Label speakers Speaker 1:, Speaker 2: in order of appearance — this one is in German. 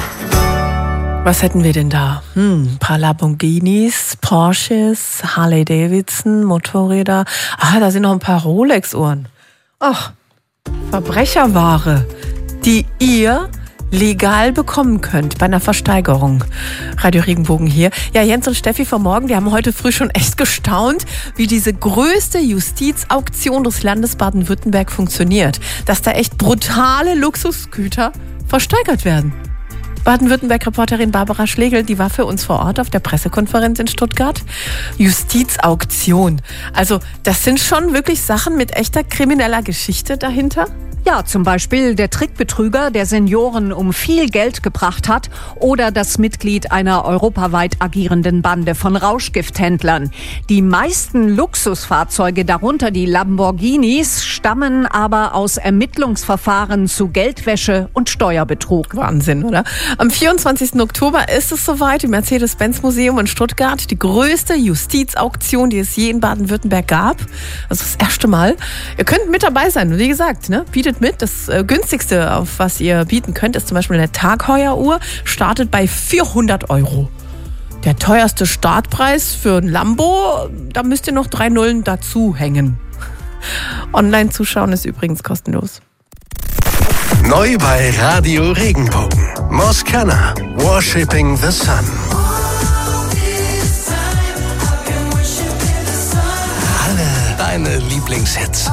Speaker 1: Was hätten wir denn da? Ein paar Lamborghinis, Porsches, Harley Davidson, Motorräder. Da sind noch ein paar Rolex-Uhren. Ach, Verbrecherware, die ihr legal bekommen könnt bei einer Versteigerung. Radio Regenbogen hier. Ja, Jens und Steffi vom Morgen, die haben heute früh schon echt gestaunt, wie diese größte Justizauktion des Landes Baden-Württemberg funktioniert. Dass da echt brutale Luxusgüter versteigert werden. Baden-Württemberg-Reporterin Barbara Schlegel, die war für uns vor Ort auf der Pressekonferenz in Stuttgart. Justizauktion. Also das sind schon wirklich Sachen mit echter krimineller Geschichte dahinter?
Speaker 2: Ja, zum Beispiel der Trickbetrüger, der Senioren um viel Geld gebracht hat, oder das Mitglied einer europaweit agierenden Bande von Rauschgifthändlern. Die meisten Luxusfahrzeuge, darunter die Lamborghinis, stammen aber aus Ermittlungsverfahren zu Geldwäsche und Steuerbetrug.
Speaker 1: Wahnsinn, oder? Am 24. Oktober ist es soweit, im Mercedes-Benz-Museum in Stuttgart, die größte Justizauktion, die es je in Baden-Württemberg gab. Also das erste Mal. Ihr könnt mit dabei sein, wie gesagt, ne? Bietet mit. Das günstigste, auf was ihr bieten könnt, ist zum Beispiel eine Tagheueruhr. Startet bei 400 €. Der teuerste Startpreis für ein Lambo, da müsst ihr noch 3 Nullen dazu hängen. Online zuschauen ist übrigens kostenlos.
Speaker 3: Neu bei Radio Regenbogen. Moskana, Worshipping the Sun. Alle deine Lieblingshits.